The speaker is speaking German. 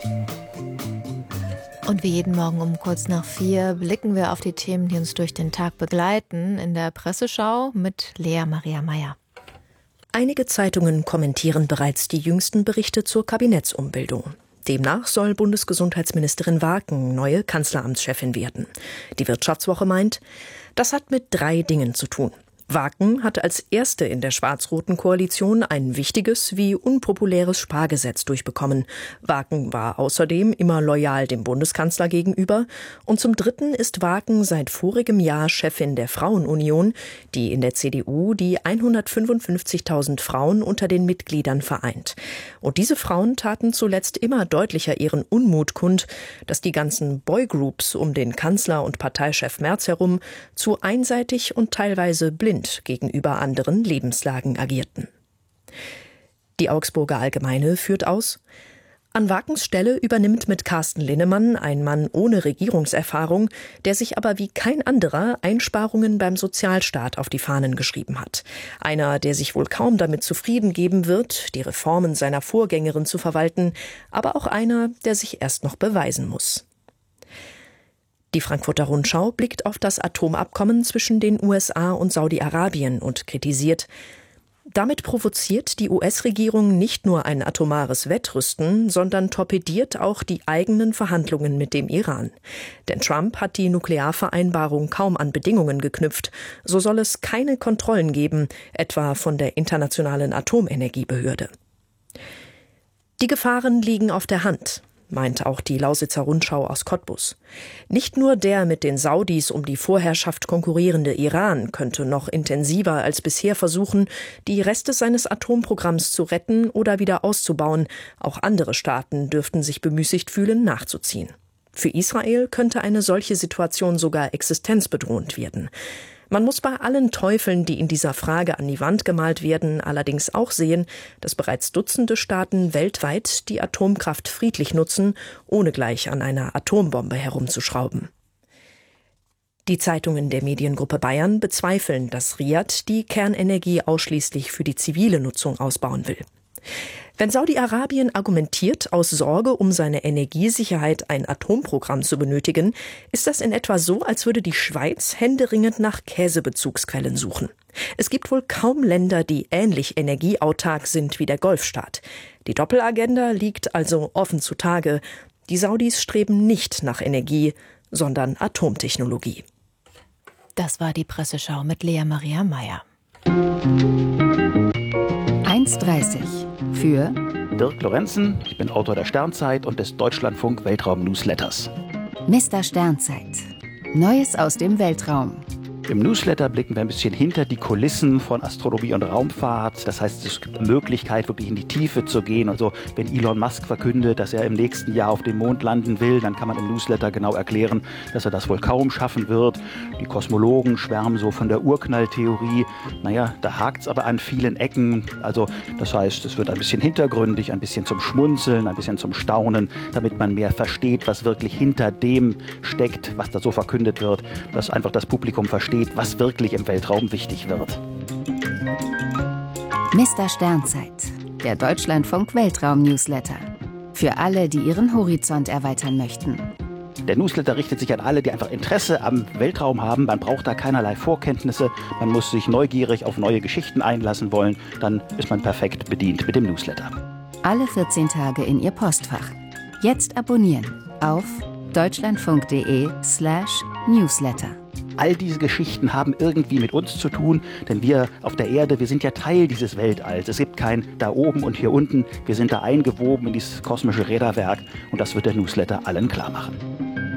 Und wie jeden Morgen um kurz nach 4 blicken wir auf die Themen, die uns durch den Tag begleiten, in der Presseschau mit Lea Maria Meyer. Einige Zeitungen kommentieren bereits die jüngsten Berichte zur Kabinettsumbildung. Demnach soll Bundesgesundheitsministerin Waaken neue Kanzleramtschefin werden. Die Wirtschaftswoche meint, das hat mit 3 Dingen zu tun. Waaken hat als erste in der schwarz-roten Koalition ein wichtiges wie unpopuläres Spargesetz durchbekommen. Waaken war außerdem immer loyal dem Bundeskanzler gegenüber. Und zum Dritten ist Waaken seit vorigem Jahr Chefin der Frauenunion, die in der CDU die 155.000 Frauen unter den Mitgliedern vereint. Und diese Frauen taten zuletzt immer deutlicher ihren Unmut kund, dass die ganzen Boygroups um den Kanzler und Parteichef Merz herum zu einseitig und teilweise blind gegenüber anderen Lebenslagen agierten. Die Augsburger Allgemeine führt aus: An Waakens Stelle übernimmt mit Carsten Linnemann ein Mann ohne Regierungserfahrung, der sich aber wie kein anderer Einsparungen beim Sozialstaat auf die Fahnen geschrieben hat. Einer, der sich wohl kaum damit zufrieden geben wird, die Reformen seiner Vorgängerin zu verwalten, aber auch einer, der sich erst noch beweisen muss. Die Frankfurter Rundschau blickt auf das Atomabkommen zwischen den USA und Saudi-Arabien und kritisiert: Damit provoziert die US-Regierung nicht nur ein atomares Wettrüsten, sondern torpediert auch die eigenen Verhandlungen mit dem Iran. Denn Trump hat die Nuklearvereinbarung kaum an Bedingungen geknüpft. So soll es keine Kontrollen geben, etwa von der Internationalen Atomenergiebehörde. Die Gefahren liegen auf der Hand, meint auch die Lausitzer Rundschau aus Cottbus. Nicht nur der mit den Saudis um die Vorherrschaft konkurrierende Iran könnte noch intensiver als bisher versuchen, die Reste seines Atomprogramms zu retten oder wieder auszubauen. Auch andere Staaten dürften sich bemüßigt fühlen, nachzuziehen. Für Israel könnte eine solche Situation sogar existenzbedrohend werden. Man muss bei allen Teufeln, die in dieser Frage an die Wand gemalt werden, allerdings auch sehen, dass bereits Dutzende Staaten weltweit die Atomkraft friedlich nutzen, ohne gleich an einer Atombombe herumzuschrauben. Die Zeitungen der Mediengruppe Bayern bezweifeln, dass Riad die Kernenergie ausschließlich für die zivile Nutzung ausbauen will. Wenn Saudi-Arabien argumentiert, aus Sorge um seine Energiesicherheit ein Atomprogramm zu benötigen, ist das in etwa so, als würde die Schweiz händeringend nach Käsebezugsquellen suchen. Es gibt wohl kaum Länder, die ähnlich energieautark sind wie der Golfstaat. Die Doppelagenda liegt also offen zutage. Die Saudis streben nicht nach Energie, sondern Atomtechnologie. Das war die Presseschau mit Lea Maria Meyer. 1,30 für Dirk Lorenzen, ich bin Autor der Sternzeit und des Deutschlandfunk Weltraum-Newsletters. Mr. Sternzeit. Neues aus dem Weltraum. Im Newsletter blicken wir ein bisschen hinter die Kulissen von Astronomie und Raumfahrt. Das heißt, es gibt eine Möglichkeit, wirklich in die Tiefe zu gehen. Also wenn Elon Musk verkündet, dass er im nächsten Jahr auf dem Mond landen will, dann kann man im Newsletter genau erklären, dass er das wohl kaum schaffen wird. Die Kosmologen schwärmen so von der Urknalltheorie. Naja, da hakt's aber an vielen Ecken. Also das heißt, es wird ein bisschen hintergründig, ein bisschen zum Schmunzeln, ein bisschen zum Staunen, damit man mehr versteht, was wirklich hinter dem steckt, was da so verkündet wird, dass einfach das Publikum versteht, was wirklich im Weltraum wichtig wird. Mr. Sternzeit, der Deutschlandfunk Weltraum-Newsletter. Für alle, die ihren Horizont erweitern möchten. Der Newsletter richtet sich an alle, die einfach Interesse am Weltraum haben. Man braucht da keinerlei Vorkenntnisse. Man muss sich neugierig auf neue Geschichten einlassen wollen. Dann ist man perfekt bedient mit dem Newsletter. Alle 14 Tage in Ihr Postfach. Jetzt abonnieren auf deutschlandfunk.de/Newsletter. All diese Geschichten haben irgendwie mit uns zu tun, denn wir auf der Erde, wir sind ja Teil dieses Weltalls. Es gibt kein da oben und hier unten. Wir sind da eingewoben in dieses kosmische Räderwerk und das wird der Newsletter allen klar machen.